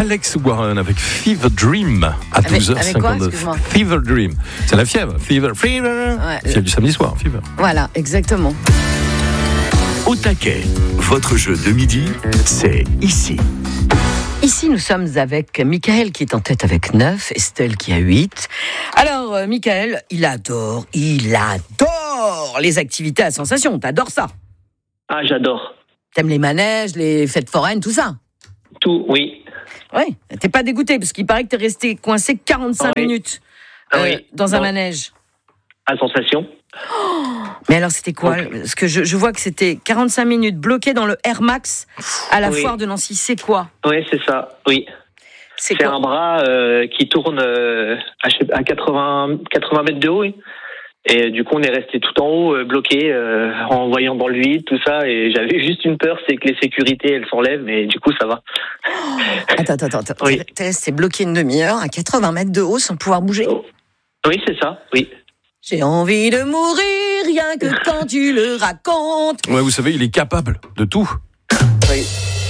Alex Warren avec Fever Dream à 12h59. Fever Dream, c'est la fièvre. Fever. Ouais, fièvre du samedi soir, Fever. Voilà, exactement. Au taquet, votre jeu de midi, c'est ici. Ici, nous sommes avec Michael qui est en tête avec 9, Estelle qui a 8. Alors, Michael, il adore les activités à sensation. T'adores ça? Ah, j'adore. T'aimes les manèges, les fêtes foraines, tout ça? Tout, oui. Oui, t'es pas dégoûté, parce qu'il paraît que t'es resté coincé 45 minutes dans un manège. À sensation. Mais alors, c'était quoi? Parce que je vois que c'était 45 minutes bloqué dans le Air Max à la foire de Nancy. C'est quoi? Oui, c'est ça, oui. C'est un bras qui tourne à 80 mètres de haut, oui. Et du coup, on est resté tout en haut, bloqué, en voyant dans le vide, tout ça. Et j'avais juste une peur, c'est que les sécurités, elles s'enlèvent, mais du coup, ça va. Attends. Oui. T'es resté bloqué une demi-heure à 80 mètres de haut sans pouvoir bouger? Oui, c'est ça, oui. J'ai envie de mourir, rien que quand tu le racontes. Ouais, vous savez, il est capable de tout. Oui.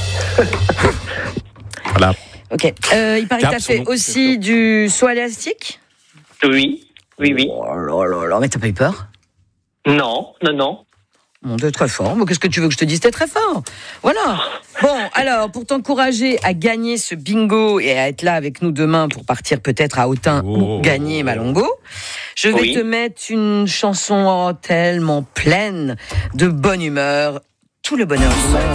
Voilà. Ok. Il paraît que t'as fait aussi du saut élastique? Oui. Oh là, mais t'as pas eu peur? Non. Bon, t'es très fort. Mais qu'est-ce que tu veux que je te dise? T'es très fort. Voilà. Bon, alors, pour t'encourager à gagner ce bingo et à être là avec nous demain pour partir peut-être à Autun ou gagner Malongo, je vais te mettre une chanson tellement pleine de bonne humeur. Tout le bonheur du monde.